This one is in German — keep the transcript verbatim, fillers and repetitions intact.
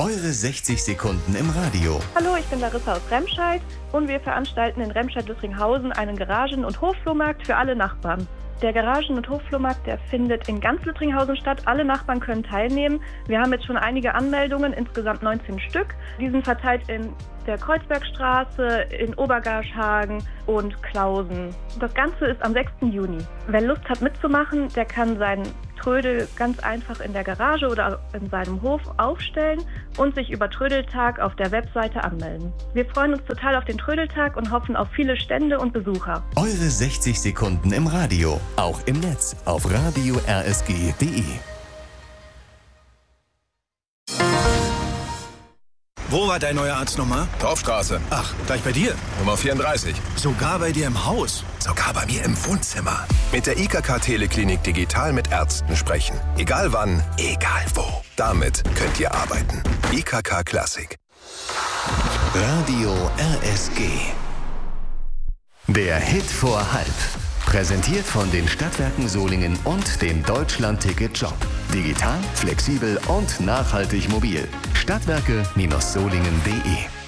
Eure sechzig Sekunden im Radio. Hallo, ich bin Larissa aus Remscheid und wir veranstalten in Remscheid-Lüttringhausen einen Garagen- und Hofflohmarkt für alle Nachbarn. Der Garagen- und Hofflohmarkt, der findet in ganz Lüttringhausen statt. Alle Nachbarn können teilnehmen. Wir haben jetzt schon einige Anmeldungen, insgesamt neunzehn Stück. Die sind verteilt in der Kreuzbergstraße, in Obergarschhagen und Klausen. Das Ganze ist am sechsten Juni. Wer Lust hat mitzumachen, der kann seinen Trödel ganz einfach in der Garage oder in seinem Hof aufstellen und sich über Trödeltag auf der Webseite anmelden. Wir freuen uns total auf den Trödeltag und hoffen auf viele Stände und Besucher. Eure sechzig Sekunden im Radio. Auch im Netz auf radio r s g punkt d e. Wo war dein neuer Arzt nochmal? Torfstraße. Ach, gleich bei dir? Nummer vierunddreißig. Sogar bei dir im Haus? Sogar bei mir im Wohnzimmer. Mit der I K K Teleklinik digital mit Ärzten sprechen. Egal wann, egal wo. Damit könnt ihr arbeiten. I K K Klassik. Radio R S G. Der Hit vor halb. Präsentiert von den Stadtwerken Solingen und dem Deutschland-Ticket-Job. Digital, flexibel und nachhaltig mobil. Stadtwerke Solingen punkt de